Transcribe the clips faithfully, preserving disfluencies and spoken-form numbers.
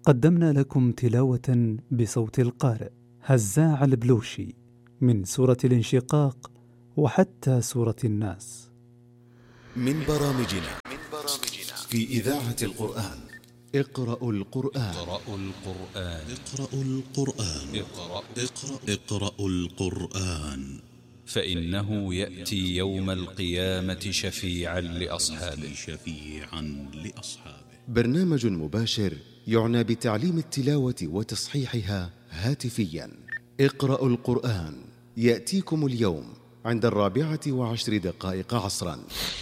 قدمنا لكم تلاوة بصوت القارئ هزاع البلوشي من سورة الانشقاق وحتى سورة الناس. من برامجنا في إذاعة القرآن. اقرأوا القرآن. اقرأوا القرآن. اقرأوا القرآن. اقرأ اقرأ اقرأوا القرآن فإنه يأتي يوم القيامة شفيعا لأصحابه. شفيعا لأصحابه. برنامج مباشر يعنى بتعليم التلاوة وتصحيحها هاتفيا. اقرأوا القرآن يأتيكم اليوم عند الرابعة وعشر دقائق عصرا.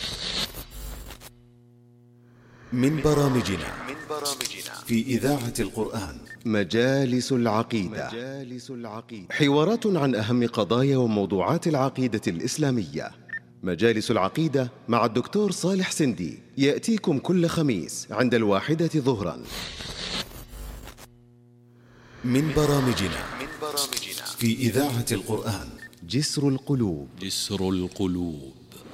من برامجنا في إذاعة القرآن مجالس العقيدة. مجالس العقيدة حوارات عن أهم قضايا وموضوعات العقيدة الإسلامية. مجالس العقيدة مع الدكتور صالح سندي يأتيكم كل خميس عند الواحدة ظهرا. من برامجنا في إذاعة القرآن جسر القلوب. جسر القلوب.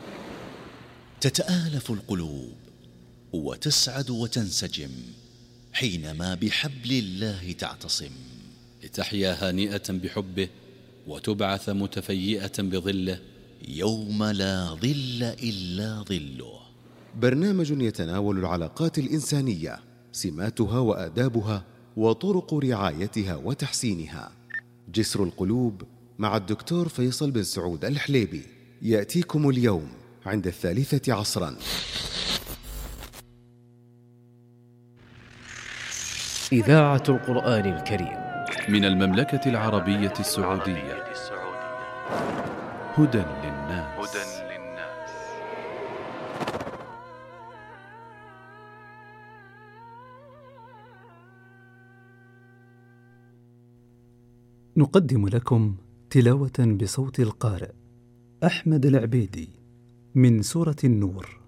تتآلف القلوب وتسعد وتنسجم حينما بحبل الله تعتصم، لتحيا هانئة بحبه وتبعث متفيئة بظله يوم لا ظل إلا ظله. برنامج يتناول العلاقات الإنسانية، سماتها وآدابها وطرق رعايتها وتحسينها. جسر القلوب مع الدكتور فيصل بن سعود الحليبي يأتيكم اليوم عند الثالثة عصرا. إذاعة القرآن الكريم من المملكة العربية السعودية. هدى للناس. نقدم لكم تلاوة بصوت القارئ أحمد العبيدي من سورة النور.